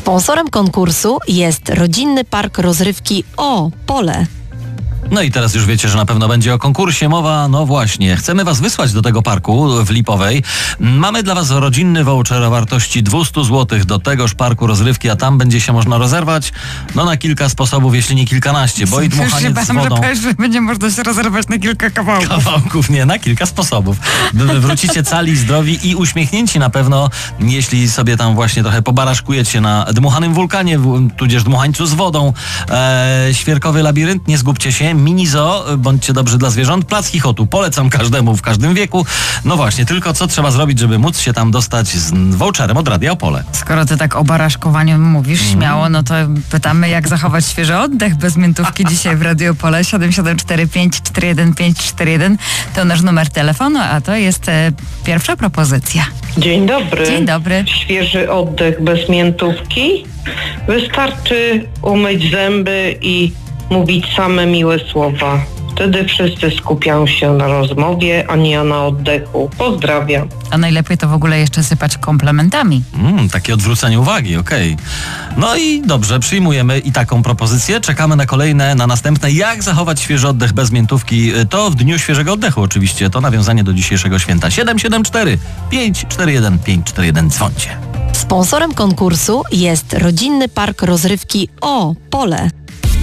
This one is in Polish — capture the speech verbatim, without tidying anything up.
Sponsorem konkursu jest Rodzinny Park Rozrywki O Pole. No i teraz już wiecie, że na pewno będzie o konkursie mowa. No właśnie, chcemy was wysłać do tego parku w Lipowej. Mamy dla was rodzinny voucher o wartości dwieście złotych do tegoż parku rozrywki, a tam będzie się można rozerwać no na kilka sposobów, jeśli nie kilkanaście, bo i dmuchaniec z wodą. Że, że będzie można się rozerwać na kilka kawałków. Kawałków, nie, na kilka sposobów. Wrócicie cali, zdrowi i uśmiechnięci na pewno, jeśli sobie tam właśnie trochę pobaraszkujecie na dmuchanym wulkanie, tudzież dmuchańcu z wodą. E, świerkowy labirynt, nie zgubcie się. Mini zoo, bądźcie dobrzy dla zwierząt. Plac Chichotu, polecam każdemu w każdym wieku. No właśnie, tylko co trzeba zrobić, żeby móc się tam dostać z voucherem od Radia Opole? Skoro ty tak o baraszkowaniu mówisz mm. śmiało, no to pytamy, jak zachować świeży oddech bez miętówki dzisiaj w Radio Opole. siedem siedem cztery pięć cztery jeden pięć cztery jeden to nasz numer telefonu, a to jest e, pierwsza propozycja. Dzień dobry. Dzień dobry. Świeży oddech bez miętówki. Wystarczy umyć zęby i mówić same miłe słowa. Wtedy wszyscy skupiają się na rozmowie, a nie na oddechu. Pozdrawiam. A najlepiej to w ogóle jeszcze sypać komplementami. Mm, takie odwrócenie uwagi, okej. Okay. No i dobrze, przyjmujemy i taką propozycję. Czekamy na kolejne, na następne. Jak zachować świeży oddech bez miętówki? To w dniu świeżego oddechu oczywiście. To nawiązanie do dzisiejszego święta. siedem siedem cztery pięć cztery jeden pięć cztery jeden. Dzwońcie. Sponsorem konkursu jest Rodzinny Park Rozrywki O Pole.